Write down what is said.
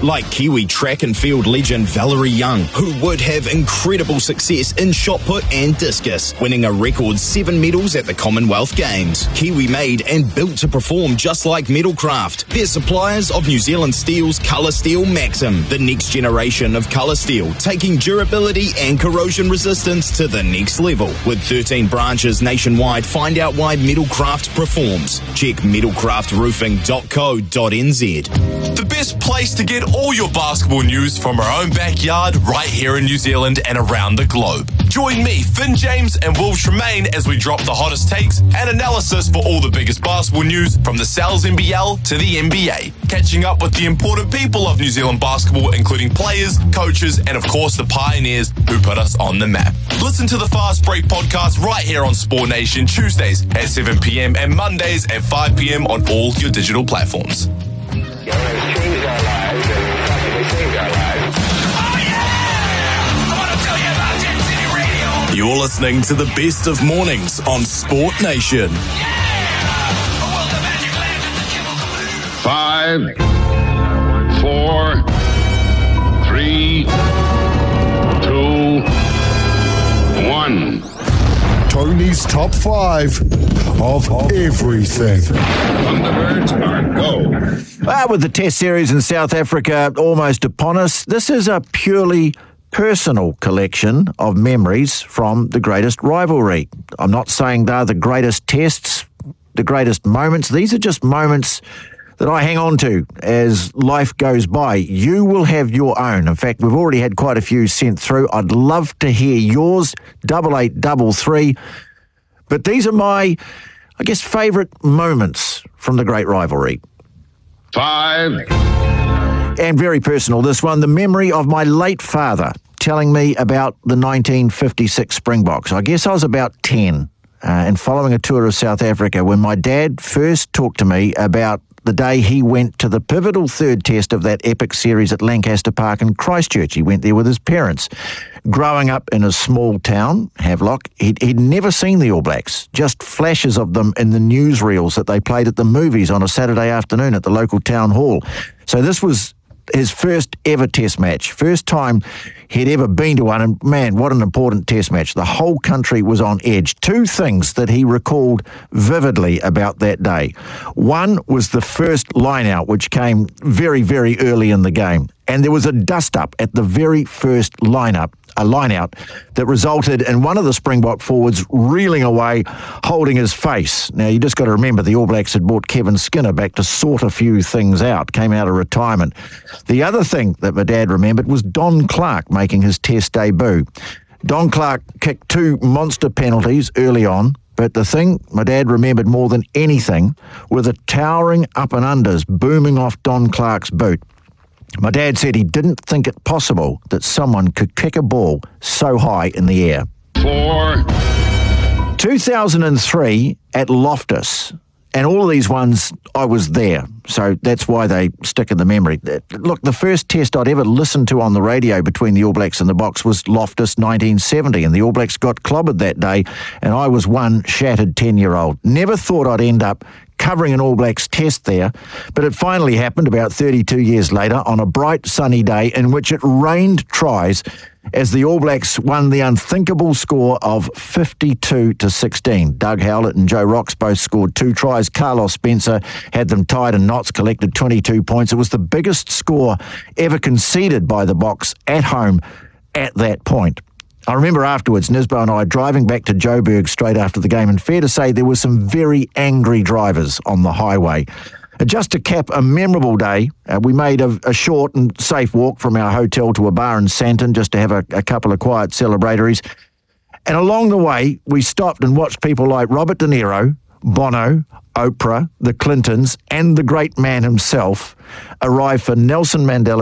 like Kiwi track and field legend Valerie Young, who would have incredible success in shot put and discus, winning a record 7 medals at the Commonwealth Games. Kiwi made and built to perform just like Metalcraft. They're suppliers of New Zealand Steel's Colour Steel Maxim, the next generation of colour steel, taking durability and corrosion resistance to the next level. With 13 branches nationwide, find out why Metalcraft performs. Check metalcraftroofing.co.nz. The best place to get all your basketball news from our own backyard right here in New Zealand and around the globe. Join me, Finn James and Will Tremaine as we drop the hottest takes and analysis for all the biggest basketball news from the Sal's NBL to the NBA. Catching up with the important people of New Zealand basketball, including players, coaches, and of course the pioneers who put us on the map. Listen to the Fast Break podcast right here on Sport Nation, Tuesdays at 7 p.m. and Mondays at 5 p.m. on all your digital platforms. You're listening to the best of mornings on Sport Nation. 5, 4, 3, 2, 1. Tony's top 5 of everything. Thunderbirds are go. With the Test series in South Africa almost upon us, this is a purely personal collection of memories from the greatest rivalry. I'm not saying they're the greatest tests, the greatest moments. These are just moments that I hang on to as life goes by. You will have your own. In fact, we've already had quite a few sent through. I'd love to hear yours, 8833. But these are my, I guess, favourite moments from the great rivalry. 5. And very personal, this one, the memory of my late father telling me about the 1956 Springboks. I guess I was about 10 and following a tour of South Africa when my dad first talked to me about the day he went to the pivotal third test of that epic series at Lancaster Park in Christchurch. He went there with his parents. Growing up in a small town, Havelock, he'd never seen the All Blacks, just flashes of them in the newsreels that they played at the movies on a Saturday afternoon at the local town hall. So this was his first ever test match, first time he'd ever been to one, and man, what an important test match. The whole country was on edge. 2 things that he recalled vividly about that day. One was the first line-out, which came very, very early in the game, and there was a dust-up at the very first line-out that resulted in one of the Springbok forwards reeling away, holding his face. Now, you just got to remember the All Blacks had brought Kevin Skinner back to sort a few things out, came out of retirement. The other thing that my dad remembered was Don Clark making his test debut. Don Clark kicked 2 monster penalties early on, but the thing my dad remembered more than anything were the towering up and unders booming off Don Clark's boot. My dad said he didn't think it possible that someone could kick a ball so high in the air. 4. 2003 at Loftus. And all of these ones, I was there. So that's why they stick in the memory. Look, the first test I'd ever listened to on the radio between the All Blacks and the Box was Loftus 1970. And the All Blacks got clobbered that day. And I was one shattered 10-year-old. Never thought I'd end up covering an All Blacks test there, but it finally happened about 32 years later on a bright sunny day in which it rained tries as the All Blacks won the unthinkable score of 52-16. Doug Howlett and Joe Rocks both scored 2 tries. Carlos Spencer had them tied and Knotts collected 22 points. It was the biggest score ever conceded by the Box at home at that point. I remember afterwards, Nisbo and I driving back to Joburg straight after the game, and fair to say there were some very angry drivers on the highway. Just to cap a memorable day, we made a short and safe walk from our hotel to a bar in Santon just to have a couple of quiet celebratories. And along the way, we stopped and watched people like Robert De Niro, Bono, Oprah, the Clintons, and the great man himself arrive for Nelson Mandela